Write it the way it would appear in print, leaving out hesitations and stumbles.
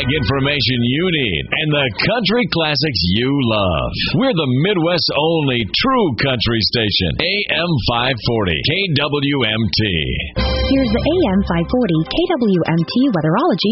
information you need and the country classics you love. We're the Midwest's only true country station. AM 540 KWMT. Here's the AM 540 KWMT weatherology